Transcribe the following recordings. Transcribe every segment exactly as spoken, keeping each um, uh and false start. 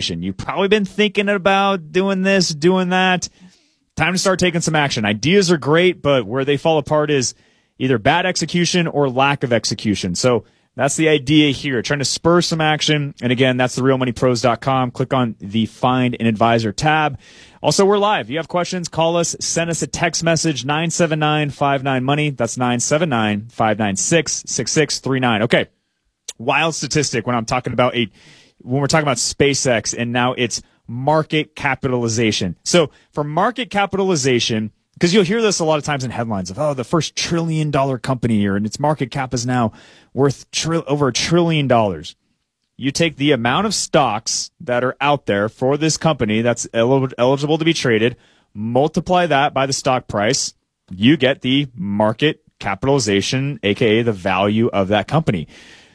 capitalization. You've probably been thinking about doing this, doing that. Time to start taking some action. Ideas are great, but where they fall apart is either bad execution or lack of execution. So that's the idea here, trying to spur some action. And again, that's the real money pros dot com. Click on the Find an Advisor tab. Also, we're live. If you have questions, call us, send us a text message, nine seven nine five nine money. That's nine seven nine five nine six six six three nine. Okay. Wild statistic when I'm talking about a, when we're talking about SpaceX and now it's market capitalization. So for market capitalization, because you'll hear this a lot of times in headlines of, oh, the first trillion dollar company here and its market cap is now worth tri- over a trillion dollars. You take the amount of stocks that are out there for this company that's el- eligible to be traded, multiply that by the stock price, you get the market capitalization, aka the value of that company.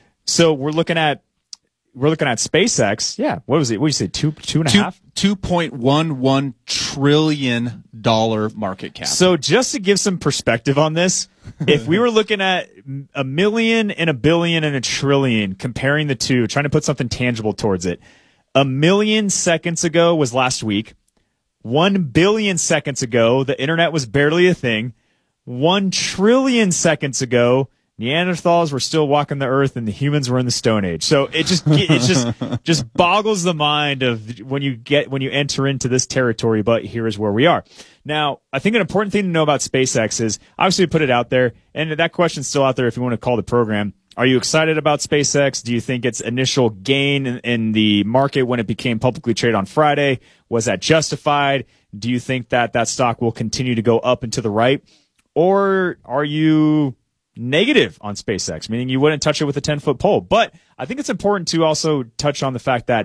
So we're looking at We're looking at SpaceX. Yeah. What was it? What did you say? Two, two and a two, half? two point one one trillion dollar market cap. So just to give some perspective on this, if we were looking at a million and a billion and a trillion, comparing the two, trying to put something tangible towards it, a million seconds ago was last week. One billion seconds ago, the internet was barely a thing. One trillion seconds ago, Neanderthals were still walking the earth and the humans were in the Stone Age. So it just it just just boggles the mind of when you get when you enter into this territory, but here is where we are. Now, I think an important thing to know about SpaceX is obviously we put it out there, and that question's still out there if you want to call the program. Are you excited about SpaceX? Do you think its initial gain in, in the market when it became publicly traded on Friday, was that justified? Do you think that that stock will continue to go up and to the right? Or are you negative on SpaceX, meaning you wouldn't touch it with a ten-foot pole? But I think it's important to also touch on the fact that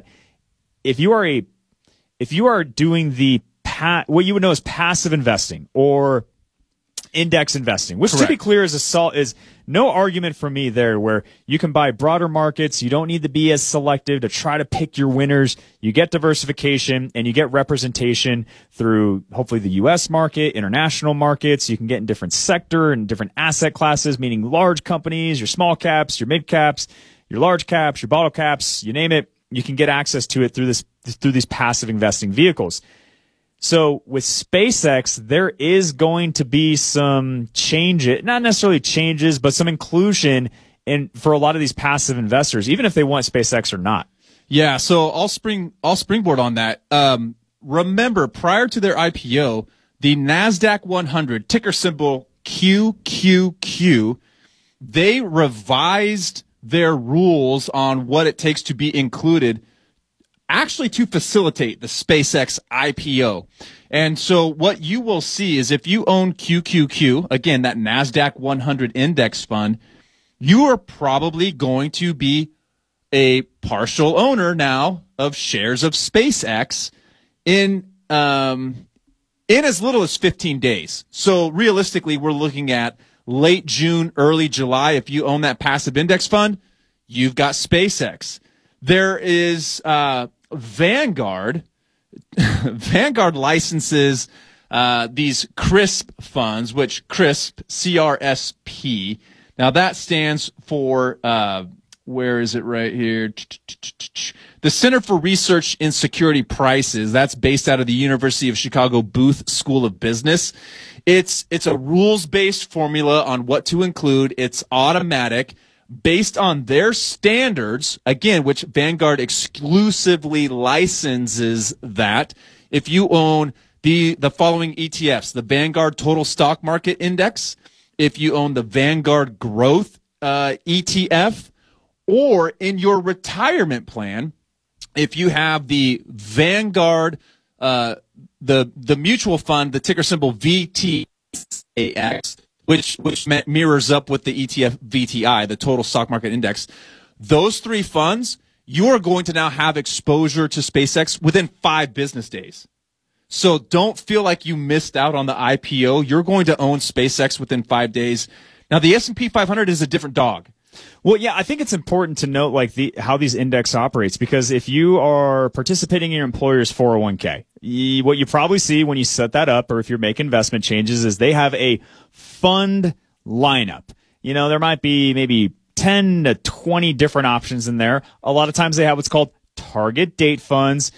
if you are a, if you are doing the pa- what you would know as passive investing or index investing, which Correct. to be clear is a salt is no argument for me there, where you can buy broader markets. You don't need to be as selective to try to pick your winners. You get diversification and you get representation through hopefully the U S market, international markets. You can get in different sector and different asset classes, meaning large companies, your small caps, your mid caps, your large caps, your bottle caps, you name it. You can get access to it through this, through these passive investing vehicles. So with SpaceX, there is going to be some changes, not necessarily changes, but some inclusion in for a lot of these passive investors, even if they want SpaceX or not. Yeah, so I'll spring I'll springboard on that. Um, remember, prior to their I P O, the NASDAQ one hundred, ticker symbol Q Q Q, they revised their rules on what it takes to be included, actually to facilitate the SpaceX I P O. And so what you will see is if you own Q Q Q, again, that NASDAQ one hundred index fund, you are probably going to be a partial owner now of shares of SpaceX in, um, in as little as fifteen days. So realistically, we're looking at late June, early July. If you own that passive index fund, you've got SpaceX. There is, uh, Vanguard, Vanguard licenses uh, these CRISP funds, which CRISP, C R S P. Now that stands for, uh, where is it right here? The Center for Research in Security Prices. That's based out of the University of Chicago Booth School of Business. It's it's a rules-based formula on what to include. It's automatic, based on their standards, again, which Vanguard exclusively licenses that. If you own the, the following E T Fs, the Vanguard Total Stock Market Index, if you own the Vanguard Growth uh, E T F, or in your retirement plan, if you have the Vanguard, uh, the, the mutual fund, the ticker symbol V T A X, which which mirrors up with the E T F V T I, the Total Stock Market Index. Those three funds, you are going to now have exposure to SpaceX within five business days. So don't feel like you missed out on the I P O. You're going to own SpaceX within five days. Now, the S and P five hundred is a different dog. Well, yeah, I think it's important to note like the how these index operates, because if you are participating in your employer's four oh one k, you, what you probably see when you set that up, or if you're making investment changes, is they have a fund lineup. You know, there might be maybe ten to twenty different options in there. A lot of times they have what's called target date funds,